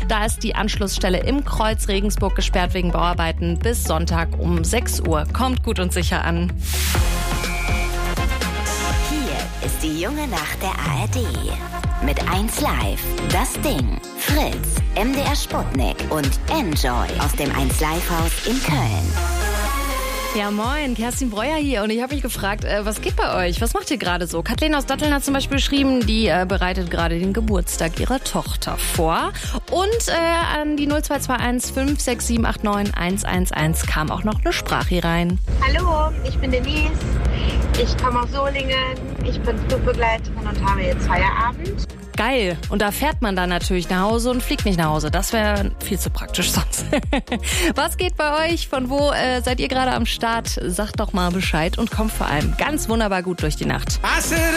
Da ist die Anschlussstelle im Kreuz Regensburg gesperrt wegen Bauarbeiten bis Sonntag um 6 Uhr. Kommt gut und sicher an. Hier ist die junge Nacht der ARD. Mit 1 Live, Das Ding, Fritz, MDR Sputnik und Enjoy aus dem 1 Live Haus in Köln. Ja, moin, Kerstin Breuer hier und ich habe mich gefragt, was geht bei euch? Was macht ihr gerade so? Kathleen aus Datteln hat zum Beispiel geschrieben, die bereitet gerade den Geburtstag ihrer Tochter vor. Und an die 0221 56789 111 kam auch noch eine Sprache rein. Hallo, ich bin Denise. Ich komme aus Solingen. Ich bin Flugbegleiterin und habe jetzt Feierabend. Geil. Und da fährt man dann natürlich nach Hause und fliegt nicht nach Hause. Das wäre viel zu praktisch sonst. Was geht bei euch? Von wo seid ihr gerade am Start? Sagt doch mal Bescheid und kommt vor allem ganz wunderbar gut durch die Nacht.